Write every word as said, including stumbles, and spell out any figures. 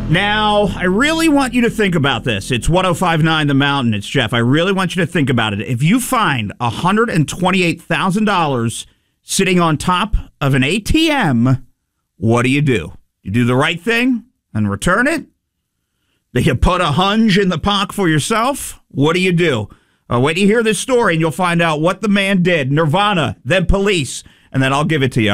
Now, I really want you to think about this. It's one oh five point nine The Mountain. It's Jeff. I really want you to think about it. If you find one hundred twenty-eight thousand dollars sitting on top of an A T M, what do you do? You do the right thing and return it? Do you put a hunch in the pock for yourself? What do you do? Uh, wait till you hear this story and you'll find out what the man did. Nirvana, then Police, and then I'll give it to you.